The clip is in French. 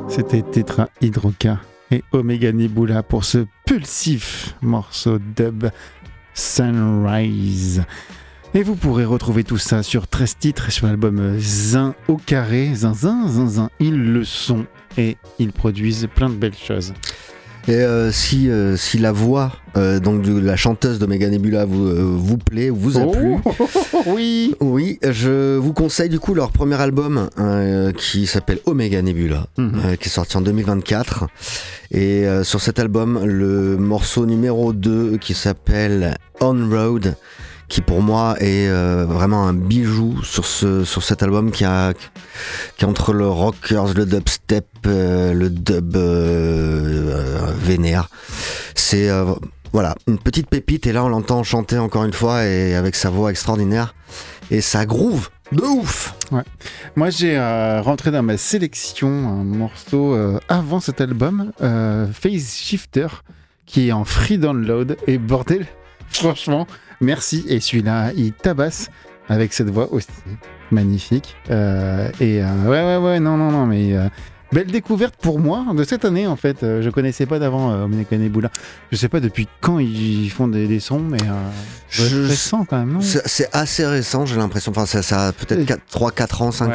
C'était Tetra Hydroca et Omega Nebula pour ce pulsif morceau dub Sunrise. Et vous pourrez retrouver tout ça sur 13 titres sur l'album Zin au carré. Zin, ils le sont et ils produisent plein de belles choses. Et si la voix donc de la chanteuse d'Omega Nebula vous plaît, vous a plu, oui, je vous conseille du coup leur premier album qui s'appelle Omega Nebula, qui est sorti en 2024. Et sur cet album, le morceau numéro 2 qui s'appelle On Road, qui pour moi est vraiment un bijou sur cet album qui est entre le rockers, le dubstep, le dub vénère. C'est voilà, une petite pépite, et là on l'entend chanter encore une fois et avec sa voix extraordinaire, et ça groove de ouf. Ouais. Moi j'ai rentré dans ma sélection un morceau avant cet album, Phase Shifter, qui est en free download, et bordel, franchement merci. Et celui-là il tabasse avec cette voix aussi magnifique, ouais non mais belle découverte pour moi de cette année en fait. Je connaissais pas d'avant Omega Nebula. Je sais pas depuis quand ils font des sons, mais récent quand même, non ? C'est assez récent, j'ai l'impression. Enfin, ça a peut-être 3-4 ans, 5